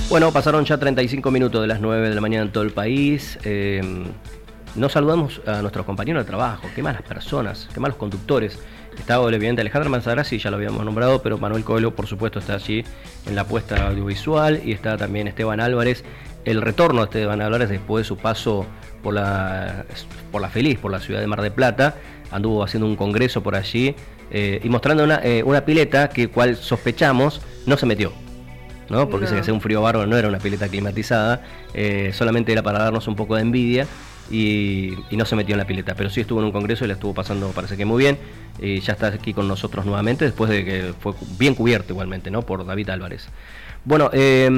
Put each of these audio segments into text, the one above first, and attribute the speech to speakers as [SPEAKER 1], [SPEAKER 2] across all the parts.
[SPEAKER 1] Bueno, pasaron ya 35 minutos de las 9 de la mañana en todo el país. Nos saludamos a nuestros compañeros de trabajo. Qué malas personas, qué malos conductores. Está obviamente Alejandra Manzarasi, ya lo habíamos nombrado, pero Manuel Coelho, por supuesto, está allí en la puesta audiovisual. Y está también Esteban Álvarez. El retorno de Esteban Álvarez después de su paso por la Feliz, por la ciudad de Mar del Plata. Anduvo haciendo un congreso por allí y mostrando una pileta que, cual sospechamos, no se metió, ¿no? Porque se hacía un frío bárbaro, no era una pileta climatizada, solamente era para darnos un poco de envidia y no se metió en la pileta, pero sí estuvo en un congreso y la estuvo pasando, parece que muy bien, y ya está aquí con nosotros nuevamente, después de que fue bien cubierto igualmente, ¿no? Por David Álvarez. Bueno,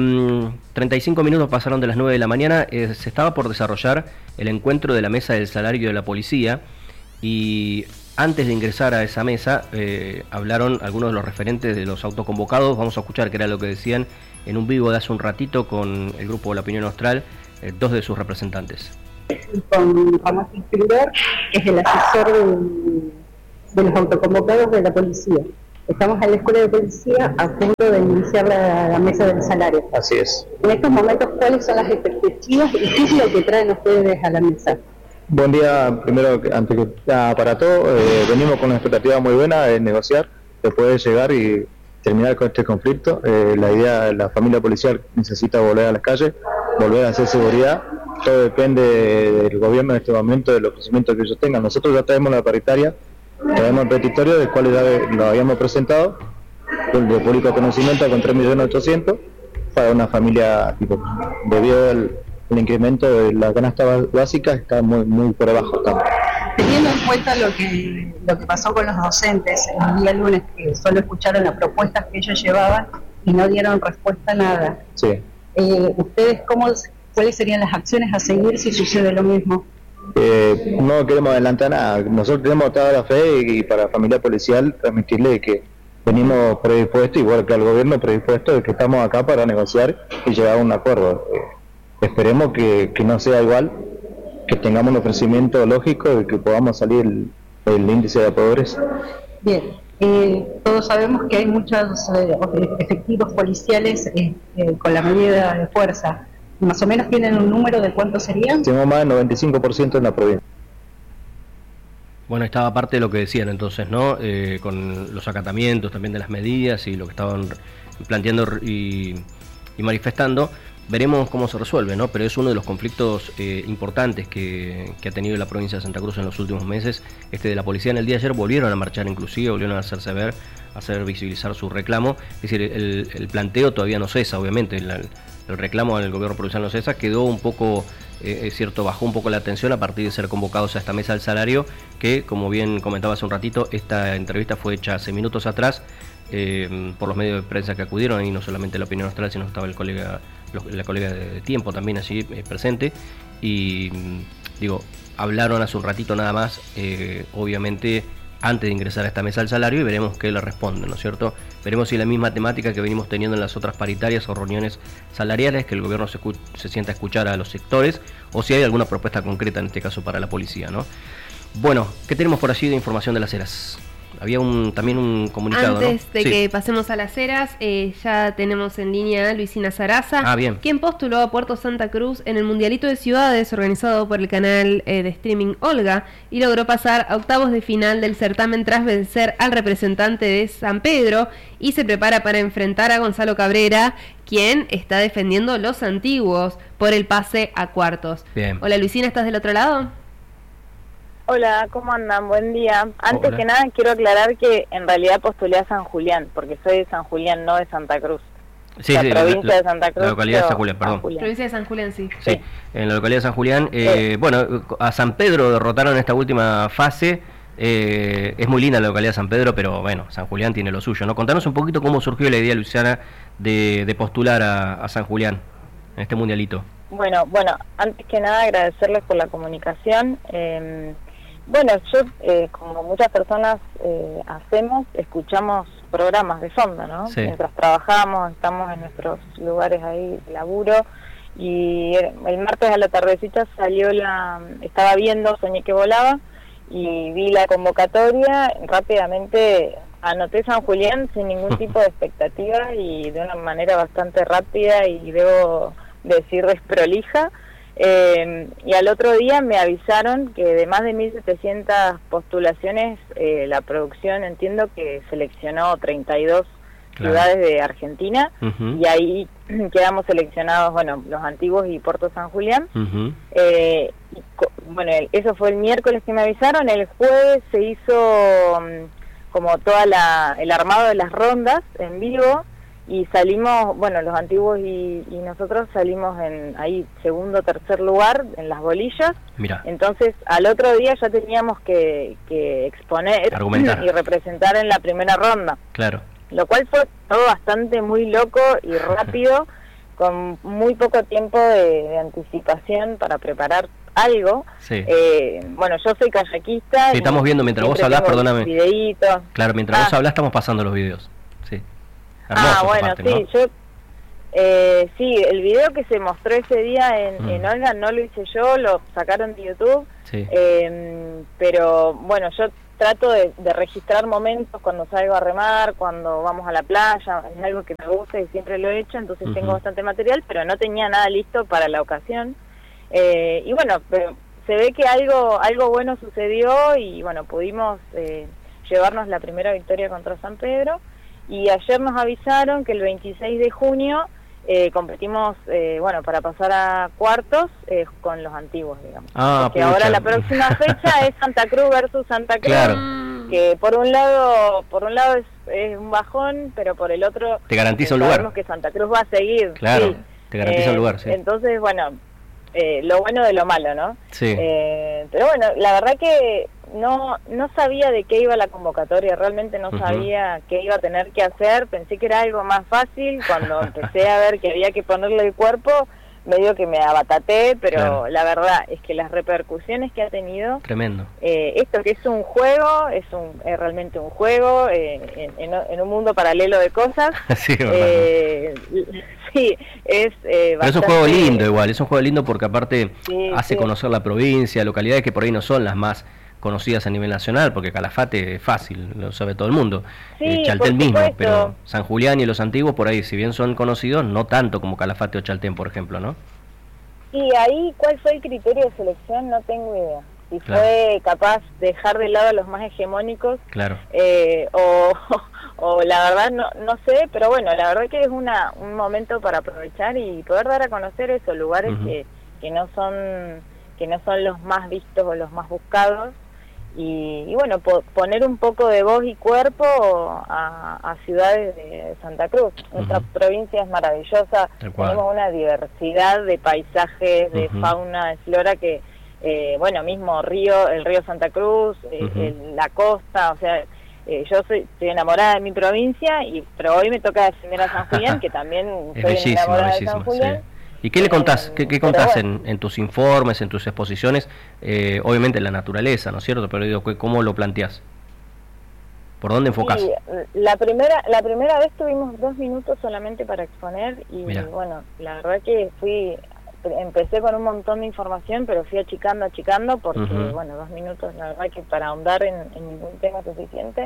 [SPEAKER 1] 35 minutos pasaron de las 9 de la mañana, se estaba por desarrollar el encuentro de la mesa del salario de la policía y antes de ingresar a esa mesa hablaron algunos de los referentes de los autoconvocados. Vamos a escuchar qué era lo que decían en un vivo de hace un ratito con el grupo La Opinión Austral, dos de sus representantes.
[SPEAKER 2] Con Ramón Escriber, que es el asesor de los autoconvocados de la policía. Estamos en la escuela de policía a punto de iniciar la mesa del salario.
[SPEAKER 3] Así es.
[SPEAKER 2] En estos momentos, ¿cuáles son las expectativas y qué es lo que traen ustedes a la mesa?
[SPEAKER 3] Buen día, primero, antes que nada, para todo. Venimos con una expectativa muy buena de negociar, de poder llegar y terminar con este conflicto. La idea, la familia policial necesita volver a las calles, volver a hacer seguridad. Todo depende del gobierno en este momento, de los crecimientos que ellos tengan. Nosotros ya tenemos la paritaria, tenemos el petitorio, del cual ya lo habíamos presentado, de público conocimiento, con 3.800.000 para una familia, tipo, debido al el incremento de la canasta básica está muy por abajo.
[SPEAKER 2] Teniendo en cuenta lo que pasó con los docentes el día lunes, que solo escucharon las propuestas que ellos llevaban y no dieron respuesta a nada.
[SPEAKER 3] Sí.
[SPEAKER 2] ¿Ustedes cuáles serían las acciones a seguir si sucede lo mismo?
[SPEAKER 3] No queremos adelantar nada. Nosotros tenemos toda la fe y para la familia policial transmitirle que venimos predispuestos, igual que al gobierno predispuesto, de que estamos acá para negociar y llegar a un acuerdo. Esperemos que no sea igual, que tengamos un ofrecimiento lógico de que podamos salir el índice de pobreza.
[SPEAKER 2] Bien, todos sabemos que hay muchos efectivos policiales con la medida de fuerza. ¿Más o menos tienen un número de cuántos serían?
[SPEAKER 3] Tenemos más del 95% en la provincia.
[SPEAKER 1] Bueno, estaba parte de lo que decían entonces, ¿no? Con los acatamientos también de las medidas y lo que estaban planteando y manifestando. Veremos cómo se resuelve, ¿no? Pero es uno de los conflictos importantes que ha tenido la provincia de Santa Cruz en los últimos meses. De la policía en el día de ayer volvieron a marchar inclusive, volvieron a hacerse ver, a hacer visibilizar su reclamo. Es decir, el planteo todavía no cesa, obviamente, el reclamo al gobierno provincial no cesa, quedó un poco, es cierto, bajó un poco la atención a partir de ser convocados a esta mesa del salario, que como bien comentaba hace un ratito, esta entrevista fue hecha hace minutos atrás, por los medios de prensa que acudieron, y no solamente La Opinión Austral, sino estaba la colega de Tiempo también allí presente, y hablaron hace un ratito nada más, obviamente antes de ingresar a esta mesa del salario, y veremos qué le responden, ¿no es cierto? Veremos si la misma temática que venimos teniendo en las otras paritarias o reuniones salariales, que el gobierno se sienta a escuchar a los sectores, o si hay alguna propuesta concreta en este caso para la policía, ¿no? Bueno, ¿qué tenemos por allí de información de las Heras? Había también un comunicado,
[SPEAKER 4] antes de
[SPEAKER 1] sí,
[SPEAKER 4] que pasemos a las Heras, ya tenemos en línea a Luisina Sarasa, quien postuló a Puerto Santa Cruz en el Mundialito de Ciudades organizado por el canal de streaming Olga y logró pasar a octavos de final del certamen tras vencer al representante de San Pedro y se prepara para enfrentar a Gonzalo Cabrera, quien está defendiendo los antiguos por el pase a cuartos.
[SPEAKER 1] Bien.
[SPEAKER 4] Hola Luisina, ¿estás del otro lado?
[SPEAKER 5] Hola, ¿cómo andan? Buen día. Antes que nada quiero aclarar que en realidad postulé a San Julián, porque soy de San Julián, no de Santa Cruz.
[SPEAKER 1] Sí,
[SPEAKER 5] la provincia de Santa Cruz.
[SPEAKER 1] La localidad de San Julián, perdón.
[SPEAKER 4] Provincia de San Julián, sí.
[SPEAKER 1] Sí, en la localidad de San Julián. Bueno, a San Pedro derrotaron en esta última fase. Es muy linda la localidad de San Pedro, pero bueno, San Julián tiene lo suyo, ¿no? Contanos un poquito cómo surgió la idea, Luciana, de postular a San Julián en este mundialito.
[SPEAKER 5] Bueno, antes que nada agradecerles por la comunicación. Bueno, yo, como muchas personas escuchamos programas de fondo, ¿no?
[SPEAKER 1] Sí.
[SPEAKER 5] Mientras trabajamos, estamos en nuestros lugares ahí de laburo, y el martes a la tardecita estaba viendo Soñé que volaba, y vi la convocatoria, rápidamente anoté San Julián sin ningún tipo de expectativa y de una manera bastante rápida y debo decir desprolija. Y al otro día me avisaron que de más de 1.700 postulaciones, la producción entiendo que seleccionó 32 ciudades de Argentina, y ahí quedamos seleccionados, bueno, los Antiguos y Puerto San Julián. Bueno, eso fue el miércoles que me avisaron. El jueves se hizo como toda el armado de las rondas en vivo, y salimos, bueno, los Antiguos y nosotros salimos ahí segundo, tercer lugar en las bolillas.
[SPEAKER 1] Mirá.
[SPEAKER 5] Entonces al otro día ya teníamos que exponer, argumentar y representar en la primera ronda.
[SPEAKER 1] Claro.
[SPEAKER 5] Lo cual fue todo bastante muy loco y rápido, con muy poco tiempo de anticipación para preparar algo.
[SPEAKER 1] Sí.
[SPEAKER 5] Bueno, yo soy kayakista.
[SPEAKER 1] Sí, estamos viendo mientras vos hablás, perdóname.
[SPEAKER 5] Videitos.
[SPEAKER 1] Claro, mientras vos hablás estamos pasando los videos. Sí. Hermoso,
[SPEAKER 5] bueno,
[SPEAKER 1] parte,
[SPEAKER 5] sí,
[SPEAKER 1] ¿no?
[SPEAKER 5] sí, el video que se mostró ese día en Olga no lo hice yo, lo sacaron de YouTube.
[SPEAKER 1] Sí.
[SPEAKER 5] Pero bueno, yo trato de registrar momentos cuando salgo a remar, cuando vamos a la playa, es algo que me gusta y siempre lo he hecho, entonces tengo bastante material, pero no tenía nada listo para la ocasión. Y bueno, pero se ve que algo bueno sucedió y bueno, pudimos llevarnos la primera victoria contra San Pedro, y ayer nos avisaron que el 26 de junio competimos, bueno, para pasar a cuartos con los Antiguos, digamos. Porque ahora la próxima fecha es Santa Cruz versus Santa Cruz, claro, que por un lado es un bajón, pero por el otro
[SPEAKER 1] te garantiza un lugar.
[SPEAKER 5] Sabemos que Santa Cruz va a seguir.
[SPEAKER 1] Claro,
[SPEAKER 5] sí.
[SPEAKER 1] Te garantiza un lugar, sí.
[SPEAKER 5] Entonces, bueno, lo bueno de lo malo, ¿no?
[SPEAKER 1] Sí.
[SPEAKER 5] Pero bueno, la verdad que no sabía de qué iba la convocatoria, realmente no sabía qué iba a tener que hacer, pensé que era algo más fácil. Cuando empecé a ver que había que ponerle el cuerpo, medio que me abataté, pero claro, la verdad es que las repercusiones que ha tenido,
[SPEAKER 1] tremendo.
[SPEAKER 5] Esto que es un juego, es realmente un juego en un mundo paralelo de cosas.
[SPEAKER 1] Sí,
[SPEAKER 5] sí, es
[SPEAKER 1] pero es un juego lindo igual, es un juego lindo porque aparte hace conocer la provincia, localidades que por ahí no son las más conocidas a nivel nacional, porque Calafate es fácil, lo sabe todo el mundo, Chaltén mismo, pero San Julián y los Antiguos por ahí, si bien son conocidos, no tanto como Calafate o Chaltén, por ejemplo, ¿no?
[SPEAKER 5] Y ahí, ¿cuál fue el criterio de selección? No tengo idea. Si fue capaz de dejar de lado a los más hegemónicos,
[SPEAKER 1] claro,
[SPEAKER 5] o la verdad no sé, pero bueno, la verdad que es un momento para aprovechar y poder dar a conocer esos lugares que no son los más vistos o los más buscados, y bueno, poner un poco de voz y cuerpo a ciudades de Santa Cruz. Nuestra provincia es maravillosa, tenemos una diversidad de paisajes, de fauna, de flora que, bueno, mismo el río Santa Cruz, la costa, o sea, yo estoy enamorada de mi provincia, pero hoy me toca defender a San Julián, que también soy enamorada de San Julián.
[SPEAKER 1] Sí. ¿Y qué le contás? ¿Qué contás en tus informes, en tus exposiciones? Obviamente la naturaleza, ¿no es cierto? Pero digo, ¿cómo lo planteás? ¿Por dónde enfocás?
[SPEAKER 5] Sí, la primera vez tuvimos 2 minutos solamente para exponer y bueno, la verdad que empecé con un montón de información, pero fui achicando porque bueno, 2 minutos, la verdad que para ahondar en ningún tema es suficiente.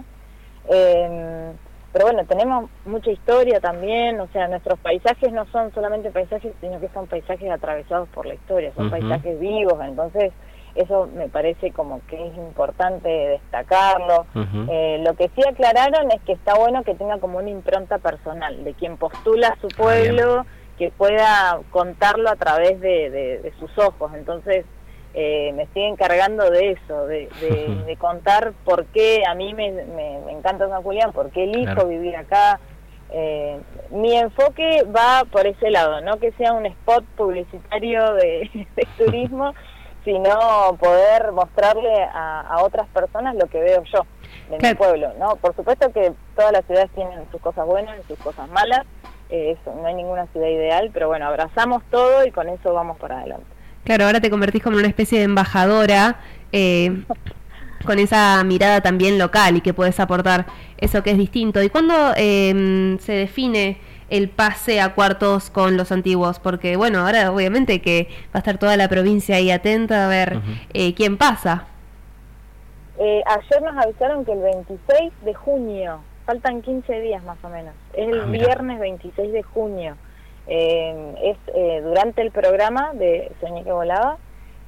[SPEAKER 5] Pero bueno, tenemos mucha historia también, o sea, nuestros paisajes no son solamente paisajes, sino que son paisajes atravesados por la historia, son paisajes vivos, entonces eso me parece como que es importante destacarlo. Lo que sí aclararon es que está bueno que tenga como una impronta personal, de quien postula a su pueblo, que pueda contarlo a través de sus ojos, entonces me estoy encargando de eso, de contar por qué a mí me encanta San Julián, por qué elijo vivir acá. Mi enfoque va por ese lado, no que sea un spot publicitario de turismo, sino poder mostrarle a otras personas lo que veo yo de mi pueblo, ¿no? Por supuesto que todas las ciudades tienen sus cosas buenas y sus cosas malas, eso, no hay ninguna ciudad ideal, pero bueno, abrazamos todo y con eso vamos para adelante.
[SPEAKER 4] Claro, ahora te convertís como una especie de embajadora, con esa mirada también local y que puedes aportar eso que es distinto. ¿Y cuándo se define el pase a cuartos con los Antiguos? Porque bueno, ahora obviamente que va a estar toda la provincia ahí atenta a ver quién pasa.
[SPEAKER 5] Ayer nos avisaron que el 26 de junio, faltan 15 días más o menos, es el viernes 26 de junio, es durante el programa de Soñé que volaba,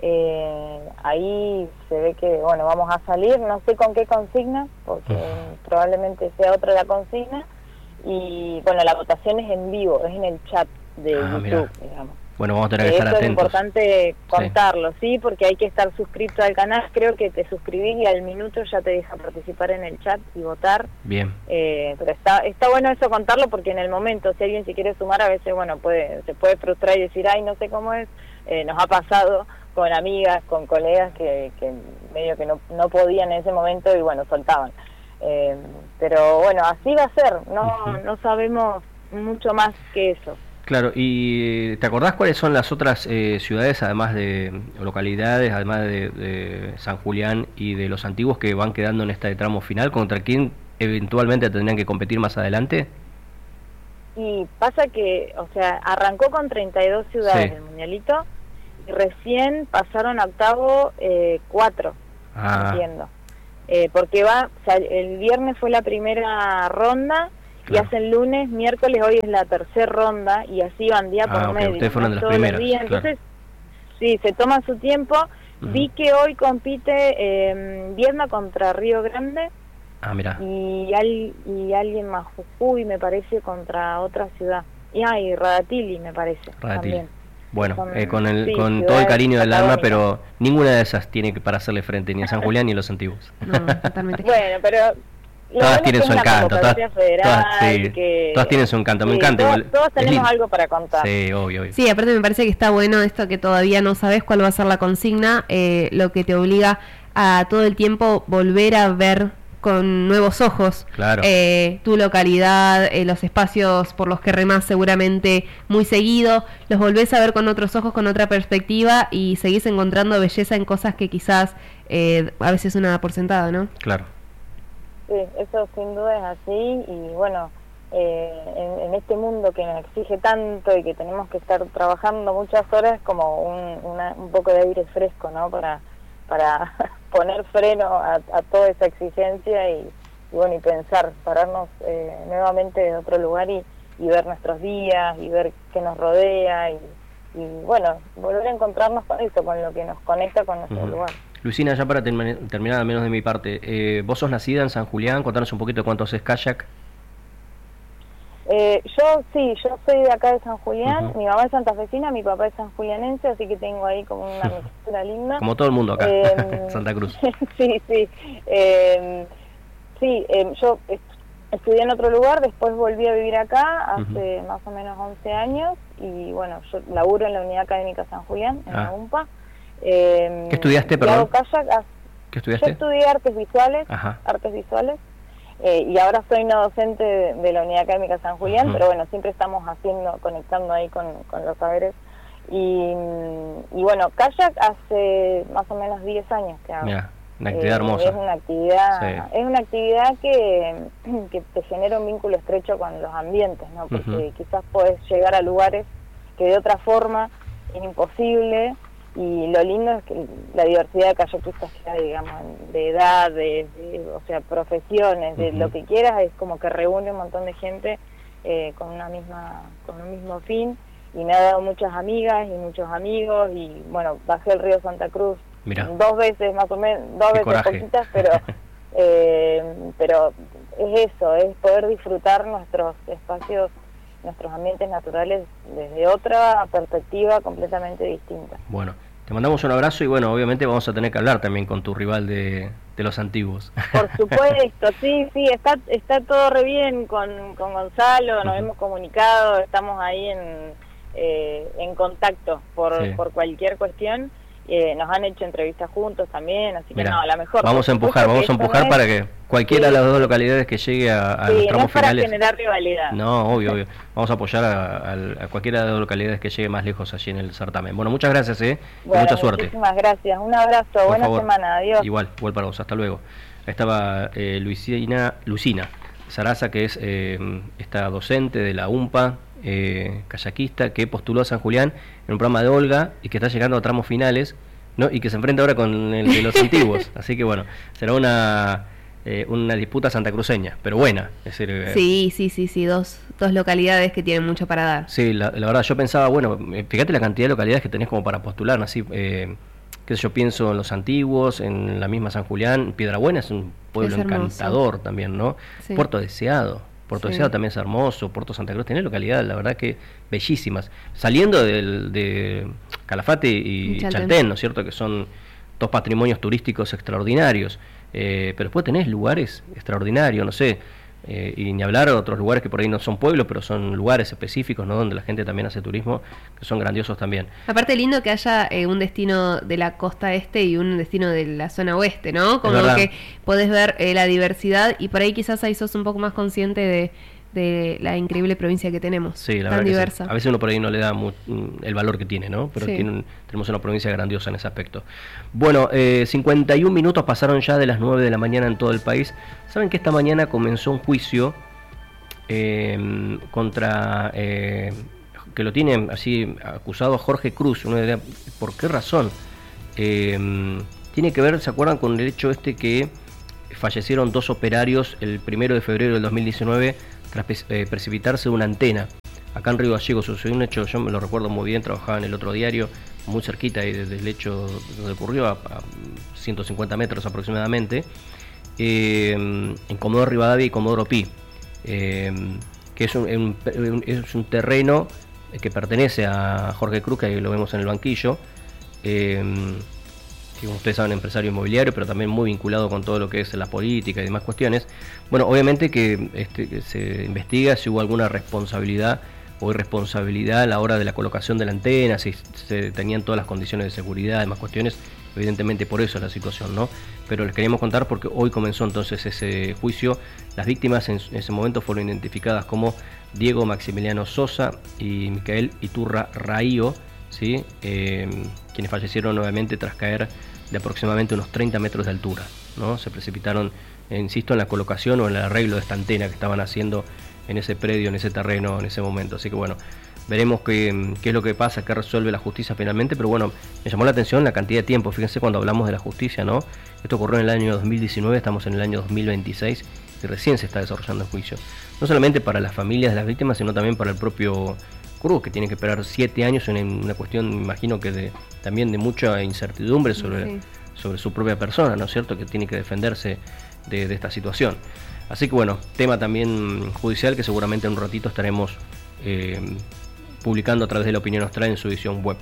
[SPEAKER 5] ahí se ve que, bueno, vamos a salir, no sé con qué consigna, porque probablemente sea otra la consigna, y bueno, la votación es en vivo, es en el chat de YouTube, digamos.
[SPEAKER 1] Bueno, vamos a tener que estar atentos.
[SPEAKER 5] Es importante contarlo, sí, porque hay que estar suscrito al canal. Creo que te suscribís y al minuto ya te deja participar en el chat y votar.
[SPEAKER 1] Bien.
[SPEAKER 5] Pero está bueno eso contarlo, porque en el momento, si alguien se quiere sumar, a veces, bueno, se puede frustrar y decir, ay, no sé cómo es. Nos ha pasado con amigas, con colegas que medio que no podían en ese momento y, bueno, soltaban. Pero bueno, así va a ser. No sabemos mucho más que eso.
[SPEAKER 1] Claro, ¿y te acordás cuáles son las otras ciudades, además de localidades, además de San Julián y de Los Antiguos, que van quedando en este tramo final? ¿Contra quién eventualmente tendrían que competir más adelante?
[SPEAKER 5] Y pasa que, o sea, arrancó con 32 ciudades el Mundialito y recién pasaron a octavo 4, entiendo. Porque el viernes fue la primera ronda. Claro. Y hacen lunes, miércoles, hoy es la tercera ronda, y así van día por medio.
[SPEAKER 1] Ustedes fueron de las primeras.
[SPEAKER 5] Entonces, sí, se toma su tiempo. Vi que hoy compite Viedma contra Río Grande.
[SPEAKER 1] Mira.
[SPEAKER 5] Y alguien más, Jujuy, me parece, contra otra ciudad. Y Radatili, me parece. También.
[SPEAKER 1] Bueno, con todo el cariño del alma, pero ninguna de esas tiene para hacerle frente, ni a San Julián ni a Los Antiguos.
[SPEAKER 4] No, totalmente.
[SPEAKER 5] Bueno, pero...
[SPEAKER 1] Todas tienen su encanto, todas tienen su encanto, me encanta.
[SPEAKER 5] Todos tenemos algo para contar.
[SPEAKER 1] Sí, obvio.
[SPEAKER 4] Sí, aparte me parece que está bueno esto que todavía no sabes cuál va a ser la consigna, lo que te obliga a todo el tiempo volver a ver con nuevos ojos tu localidad, los espacios por los que remás seguramente muy seguido, los volvés a ver con otros ojos, con otra perspectiva, y seguís encontrando belleza en cosas que quizás a veces uno da por sentado, ¿no?
[SPEAKER 1] Claro.
[SPEAKER 5] Sí, eso sin duda es así, y bueno, en este mundo que nos exige tanto y que tenemos que estar trabajando muchas horas, como un poco de aire fresco, ¿no? Para poner freno a toda esa exigencia y bueno, y pensar, pararnos nuevamente en otro lugar y ver nuestros días y ver qué nos rodea y bueno, volver a encontrarnos con eso, con lo que nos conecta con nuestro lugar.
[SPEAKER 1] Luisina, ya para terminar, al menos de mi parte, vos sos nacida en San Julián, contanos un poquito de cuánto haces kayak.
[SPEAKER 5] Yo soy de acá de San Julián, mi mamá es santafesina, mi papá es sanjulianense, así que tengo ahí como una mixtura linda.
[SPEAKER 1] Como todo el mundo acá, Santa Cruz.
[SPEAKER 5] Sí. Yo estudié en otro lugar, después volví a vivir acá hace más o menos 11 años y bueno, yo laburo en la Unidad Académica San Julián, en la UMPA.
[SPEAKER 1] ¿Qué estudiaste, perdón?
[SPEAKER 5] ¿Qué estudiaste? Yo estudié artes visuales, y ahora soy no docente de la Unidad Académica San Julián, pero bueno, siempre estamos conectando ahí con los saberes. Y bueno, kayak hace más o menos 10 años que hago.
[SPEAKER 1] Mira, una actividad hermosa.
[SPEAKER 5] Es una actividad que te genera un vínculo estrecho con los ambientes, ¿no? Porque quizás podés llegar a lugares que de otra forma es imposible. Y lo lindo es que la diversidad de kayakistas que hay, digamos, de edad, o sea, profesiones, de lo que quieras, es como que reúne un montón de gente con un mismo fin. Y me ha dado muchas amigas y muchos amigos, y bueno, bajé el río Santa Cruz 2 veces más o menos, 2 veces poquitas, pero es eso, es poder disfrutar nuestros espacios, nuestros ambientes naturales desde otra perspectiva completamente distinta.
[SPEAKER 1] Bueno, te mandamos un abrazo y bueno, obviamente vamos a tener que hablar también con tu rival de Los Antiguos.
[SPEAKER 5] Por supuesto, sí, está todo re bien con Gonzalo, nos hemos comunicado, estamos ahí en contacto por cualquier cuestión. Nos han hecho entrevistas juntos también, así que a lo mejor...
[SPEAKER 1] Vamos a empujar para que cualquiera de las dos localidades que llegue a los tramos finales...
[SPEAKER 5] para generar rivalidad.
[SPEAKER 1] No, obvio. Vamos a apoyar a cualquiera de las dos localidades que llegue más lejos allí en el certamen. Bueno, muchas gracias,
[SPEAKER 5] bueno,
[SPEAKER 1] mucha suerte.
[SPEAKER 5] Muchísimas gracias, un abrazo, buena semana, adiós.
[SPEAKER 1] Igual para vos, hasta luego. Estaba Lucina Sarasa, que es esta docente de la UMPA, kayakista, que postuló a San Julián en un programa de Olga y que está llegando a tramos finales. ¿no? Y que se enfrenta ahora con el de los antiguos. Así que bueno, será una disputa santacruceña, pero buena. Es decir,
[SPEAKER 4] sí, dos localidades que tienen mucho para dar.
[SPEAKER 1] Sí, la verdad, yo pensaba, bueno, fíjate la cantidad de localidades que tenés como para postular, así, que yo pienso en los antiguos, en la misma San Julián. Piedrabuena es un pueblo encantador también, ¿no? Sí. Puerto Deseado también es hermoso. Puerto Santa Cruz tiene localidades, la verdad que bellísimas. Saliendo de Calafate y Chaltén, ¿no es cierto? Que son dos patrimonios turísticos extraordinarios. Pero después tenés lugares extraordinarios, no sé, y ni hablar de otros lugares que por ahí no son pueblos, pero son lugares específicos, ¿no? Donde la gente también hace turismo, que son grandiosos también.
[SPEAKER 4] Aparte lindo que haya un destino de la costa este y un destino de la zona oeste, ¿no? Como que podés ver la diversidad, y por ahí quizás ahí sos un poco más consciente de la increíble provincia que tenemos,
[SPEAKER 1] sí, la
[SPEAKER 4] tan
[SPEAKER 1] verdad
[SPEAKER 4] diversa.
[SPEAKER 1] Sí. A veces uno por ahí no le da el valor que tiene, ¿no? Pero tenemos una provincia grandiosa en ese aspecto. Bueno, 51 minutos pasaron ya de las 9 de la mañana en todo el país. Saben que esta mañana comenzó un juicio contra, que lo tienen así acusado a Jorge Cruz. Uno diría, ¿por qué razón? Tiene que ver, ¿se acuerdan con el hecho que fallecieron 2 operarios el 1 de febrero del 2019 tras precipitarse de una antena? Acá en Río Gallegos sucedió un hecho, yo me lo recuerdo muy bien, trabajaba en el Otro Diario, muy cerquita del hecho donde ocurrió, a 150 metros aproximadamente, en Comodoro Rivadavia y Comodoro Pi, que es un terreno que pertenece a Jorge Cruz, que ahí lo vemos en el banquillo, que como ustedes saben, empresario inmobiliario, pero también muy vinculado con todo lo que es la política y demás cuestiones. Bueno, obviamente que se investiga si hubo alguna responsabilidad o irresponsabilidad a la hora de la colocación de la antena, si se tenían todas las condiciones de seguridad y demás cuestiones. Evidentemente por eso es la situación, ¿no? Pero les queríamos contar porque hoy comenzó entonces ese juicio. Las víctimas en ese momento fueron identificadas como Diego Maximiliano Sosa y Micael Iturra Raío, ¿sí? Quienes fallecieron nuevamente tras caer de aproximadamente unos 30 metros de altura, ¿no? Se precipitaron, insisto, en la colocación o en el arreglo de esta antena que estaban haciendo en ese predio, en ese terreno, en ese momento. Así que bueno, veremos qué es lo que pasa, qué resuelve la justicia finalmente, pero bueno, me llamó la atención la cantidad de tiempo. Fíjense cuando hablamos de la justicia, ¿no? Esto ocurrió en el año 2019, estamos en el año 2026 y recién se está desarrollando el juicio. No solamente para las familias de las víctimas, sino también para el propio Cruz, que tiene que esperar 7 años en una cuestión, imagino que también de mucha incertidumbre sobre su propia persona, ¿no es cierto?, que tiene que defenderse de esta situación. Así que bueno, tema también judicial que seguramente en un ratito estaremos publicando a través de La Opinión Austral en su edición web.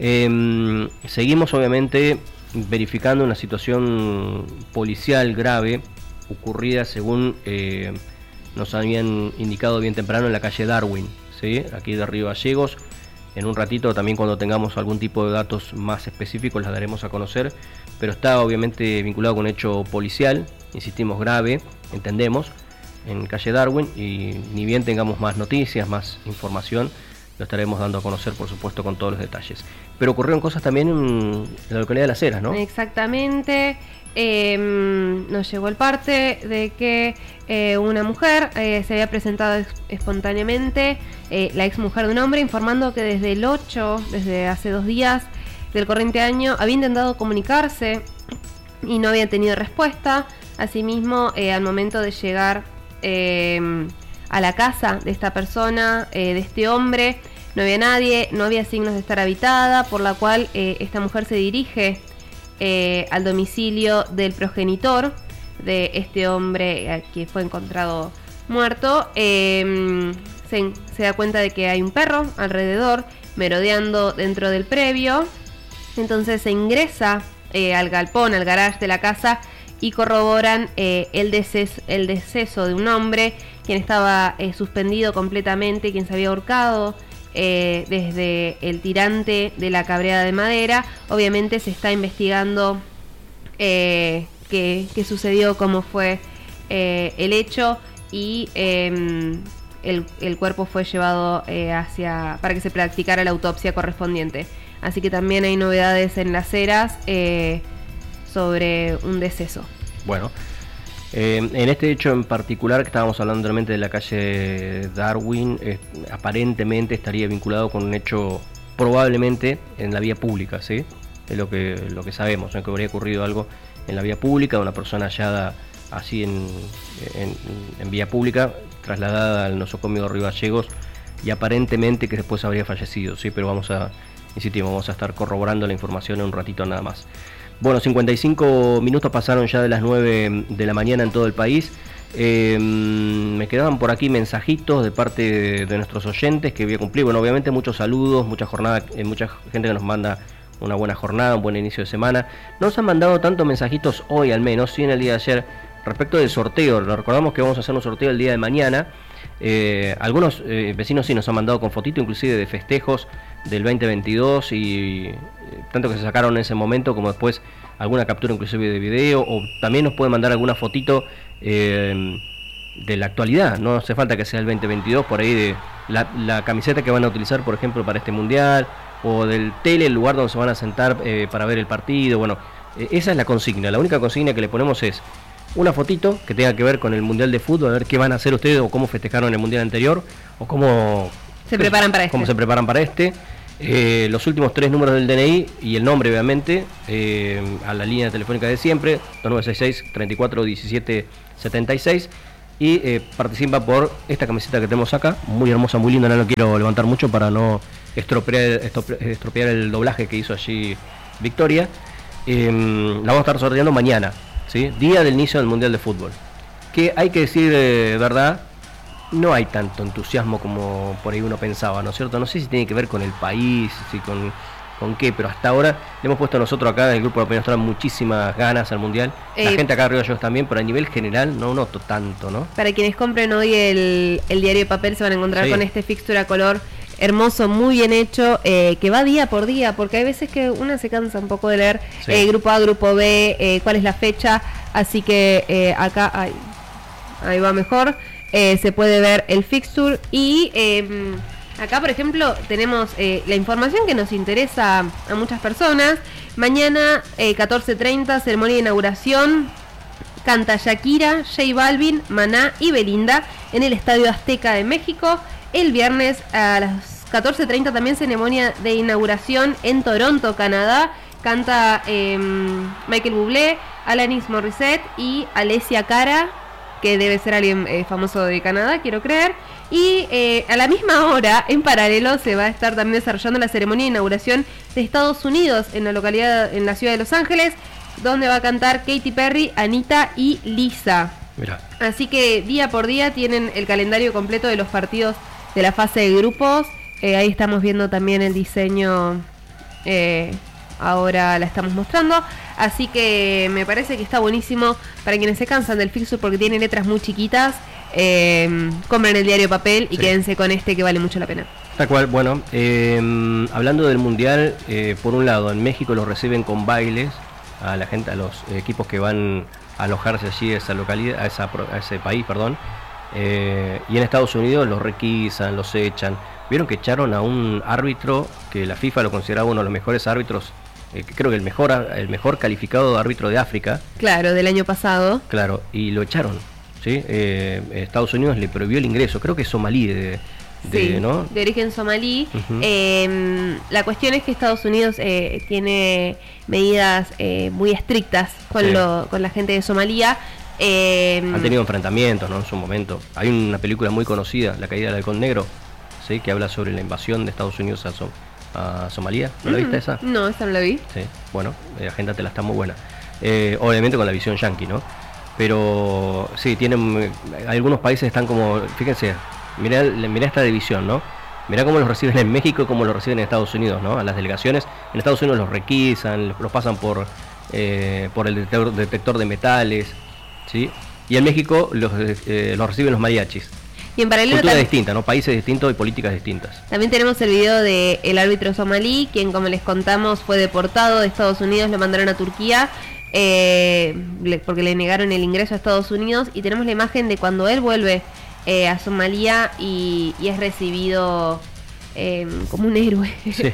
[SPEAKER 1] Seguimos obviamente verificando una situación policial grave ocurrida, según nos habían indicado bien temprano, en la calle Darwin, ¿sí? Aquí de Río Gallegos. En un ratito también, cuando tengamos algún tipo de datos más específicos, las daremos a conocer, pero está obviamente vinculado con un hecho policial, insistimos, grave, entendemos, en calle Darwin, y ni bien tengamos más noticias, más información, lo estaremos dando a conocer, por supuesto, con todos los detalles. Pero ocurrieron cosas también en la localidad de Las Heras, ¿no?
[SPEAKER 4] Exactamente. Nos llegó el parte de que una mujer se había presentado espontáneamente, la ex mujer de un hombre, informando que desde el 8, desde hace 2 días del corriente año, había intentado comunicarse y no había tenido respuesta. Asimismo, al momento de llegar a la casa de esta persona, de este hombre, no había nadie, no había signos de estar habitada, por la cual esta mujer se dirige al domicilio del progenitor de este hombre que fue encontrado muerto. Se da cuenta de que hay un perro alrededor merodeando dentro del previo. Entonces se ingresa al galpón, al garage de la casa, y corroboran el deceso de un hombre quien estaba suspendido completamente, quien se había ahorcado desde el tirante de la cabreada de madera. Obviamente se está investigando qué sucedió, cómo fue el hecho, y el cuerpo fue llevado para que se practicara la autopsia correspondiente. Así que también hay novedades en Las Heras sobre un deceso.
[SPEAKER 1] Bueno, en este hecho en particular, que estábamos hablando realmente de la calle Darwin, aparentemente estaría vinculado con un hecho probablemente en la vía pública, ¿sí? es lo que sabemos, ¿no? Que habría ocurrido algo en la vía pública, una persona hallada así en vía pública, trasladada al nosocomio de Río Gallegos, y aparentemente que después habría fallecido, sí, pero vamos a estar corroborando la información en un ratito nada más. Bueno, 55 minutos pasaron ya de las 9 de la mañana en todo el país. Me quedaban por aquí mensajitos de parte de nuestros oyentes que voy a cumplir. Bueno, obviamente muchos saludos, mucha gente que nos manda una buena jornada, un buen inicio de semana. No nos han mandado tantos mensajitos hoy, al menos, sí en el día de ayer, respecto del sorteo. Lo recordamos que vamos a hacer un sorteo el día de mañana. Algunos vecinos sí nos han mandado con fotito, inclusive de festejos del 2022, y tanto que se sacaron en ese momento como después alguna captura inclusive de video, o también nos pueden mandar alguna fotito de la actualidad. No hace falta que sea el 2022, por ahí de la camiseta que van a utilizar, por ejemplo, para este mundial, o del el lugar donde se van a sentar para ver el partido. Bueno, esa es la consigna. La única consigna que le ponemos es una fotito que tenga que ver con el mundial de fútbol, a ver qué van a hacer ustedes, o cómo festejaron el mundial anterior, o cómo
[SPEAKER 4] se preparan para este.
[SPEAKER 1] Los últimos 3 números del DNI y el nombre, obviamente, a la línea telefónica de siempre, 2966-341776, y participa por esta camiseta que tenemos acá, muy hermosa, muy linda. No lo quiero levantar mucho para no estropear el doblaje que hizo allí Victoria. La vamos a estar sorteando mañana, ¿sí? Día del inicio del Mundial de Fútbol, que hay que decir verdad, no hay tanto entusiasmo como por ahí uno pensaba, ¿no es cierto? No sé si tiene que ver con el país, si con qué, pero hasta ahora le hemos puesto nosotros acá en el grupo de Opinión Astral muchísimas ganas al Mundial. La gente acá arriba, yo también, pero a nivel general no noto tanto, ¿no?
[SPEAKER 4] Para quienes compren hoy el diario de papel, se van a encontrar con este fixture a color hermoso, muy bien hecho, que va día por día, porque hay veces que uno se cansa un poco de leer grupo A, grupo B, cuál es la fecha, así que acá ahí va mejor. Se puede ver el fixture y acá, por ejemplo, tenemos la información que nos interesa a muchas personas. Mañana 14:30, ceremonia de inauguración, canta Shakira, J Balvin, Maná y Belinda en el Estadio Azteca de México. El viernes a las 14:30 también ceremonia de inauguración en Toronto, Canadá. Canta Michael Bublé, Alanis Morissette y Alessia Cara, que debe ser alguien famoso de Canadá, quiero creer. Y a la misma hora, en paralelo, se va a estar también desarrollando la ceremonia de inauguración de Estados Unidos en la ciudad de Los Ángeles, donde va a cantar Katy Perry, Anita y Lisa.
[SPEAKER 1] Mirá.
[SPEAKER 4] Así que día por día tienen el calendario completo de los partidos de la fase de grupos. Ahí estamos viendo también el diseño, ahora la estamos mostrando. Así que me parece que está buenísimo para quienes se cansan del fixture porque tiene letras muy chiquitas. Compren el diario de papel y quédense con este que vale mucho la pena.
[SPEAKER 1] Tal cual. Bueno, hablando del mundial, por un lado en México los reciben con bailes a la gente, a los equipos que van a alojarse allí a esa localidad, a ese país, perdón. Y en Estados Unidos los requisan, los echan. Vieron que echaron a un árbitro que la FIFA lo consideraba uno de los mejores árbitros, creo que el mejor calificado árbitro de África.
[SPEAKER 4] Claro, del año pasado.
[SPEAKER 1] Claro, y lo echaron, ¿sí? Estados Unidos le prohibió el ingreso, creo que es somalí, ¿no?
[SPEAKER 4] De origen somalí. La cuestión es que Estados Unidos tiene medidas muy estrictas con la gente de Somalia.
[SPEAKER 1] Han tenido enfrentamientos, ¿no? En su momento. Hay una película muy conocida, La caída del halcón negro, ¿sí? Que habla sobre la invasión de Estados Unidos a Somalia. ¿No la viste esa?
[SPEAKER 4] No, esa no la vi.
[SPEAKER 1] Sí, bueno, agéndatela, está muy buena. Obviamente con la visión yankee, ¿no? Pero sí, algunos países están como, fíjense, mirá esta división, ¿no? Mirá cómo los reciben en México y cómo los reciben en Estados Unidos, ¿no? A las delegaciones en Estados Unidos los requisan, los pasan por el detector de metales, ¿sí? Y en México los reciben los mariachis.
[SPEAKER 4] Y en paralelo
[SPEAKER 1] cultura distinta, ¿no? Países distintos y políticas distintas.
[SPEAKER 4] También tenemos el video del árbitro somalí, quien, como les contamos, fue deportado de Estados Unidos, lo mandaron a Turquía porque le negaron el ingreso a Estados Unidos, y tenemos la imagen de cuando él vuelve a Somalia y es recibido como un héroe. Sí.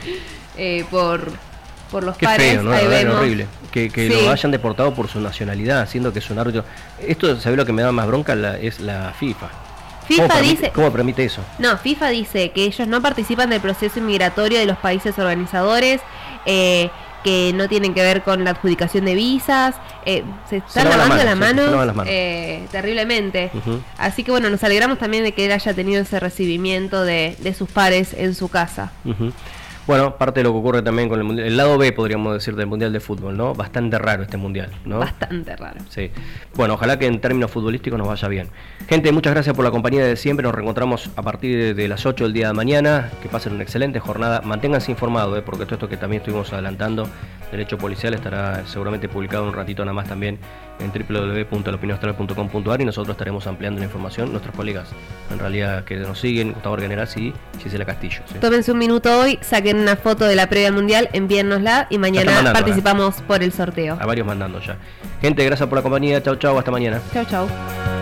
[SPEAKER 4] por los
[SPEAKER 1] Qué
[SPEAKER 4] pares.
[SPEAKER 1] Feo, ¿no? Ahí vemos. Horrible. Que lo hayan deportado por su nacionalidad, siendo que es un árbitro. Esto, ¿sabés lo que me da más bronca? Es la FIFA. ¿Cómo permite eso?
[SPEAKER 4] No, FIFA dice que ellos no participan del proceso inmigratorio de los países organizadores, que que no tienen que ver con la adjudicación de visas, se están lavando las manos terriblemente. Así que bueno, nos alegramos también de que él haya tenido ese recibimiento de sus pares en su casa.
[SPEAKER 1] Bueno, parte de lo que ocurre también con el mundial, el lado B, podríamos decir, del Mundial de Fútbol, ¿no? Bastante raro este Mundial, ¿no?
[SPEAKER 4] Bastante raro.
[SPEAKER 1] Sí. Bueno, ojalá que en términos futbolísticos nos vaya bien. Gente, muchas gracias por la compañía de siempre. Nos reencontramos a partir de las 8 del día de mañana. Que pasen una excelente jornada. Manténganse informados, porque todo esto que también estuvimos adelantando del hecho policial estará seguramente publicado un ratito nada más también en www.laopinionaustral.com.ar y nosotros estaremos ampliando la información. Nuestros colegas, en realidad, que nos siguen, Gustavo Generas y Gisela Castillo. ¿Sí?
[SPEAKER 4] Tómense un minuto hoy, saquen una foto de la previa al mundial, envíennosla y mañana participamos por el sorteo.
[SPEAKER 1] A varios mandando ya. Gente, gracias por la compañía. Chau, chau, hasta mañana.
[SPEAKER 4] Chau, chau.